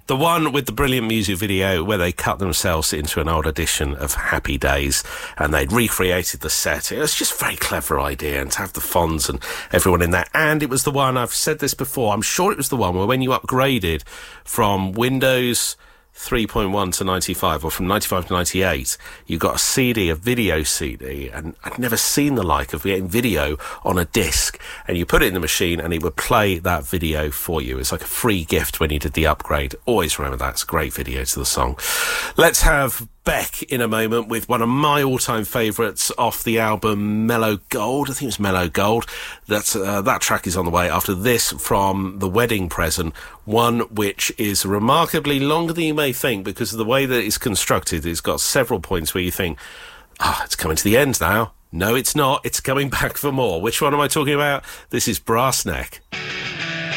The one with the brilliant music video where they cut themselves into an old edition of Happy Days and they'd recreated the set. It was just a very clever idea, and to have the Fonz and everyone in there. And it was the one, I've said this before, I'm sure it was the one where when you upgraded from Windows 3.1 to 95, or from 95 to 98, you got a CD, a video CD, and I'd never seen the like of getting video on a disc, and you put it in the machine and it would play that video for you. It's like a free gift when you did the upgrade. Always remember that. It's a great video to the song. Let's have Beck in a moment with one of my all-time favourites off the album Mellow Gold. I think it was Mellow Gold. That track is on the way. After this, from The Wedding Present, one which is remarkably longer than you may think because of the way that it's constructed. It's got several points where you think, it's coming to the end now. No, it's not. It's coming back for more. Which one am I talking about? This is Brass Neck.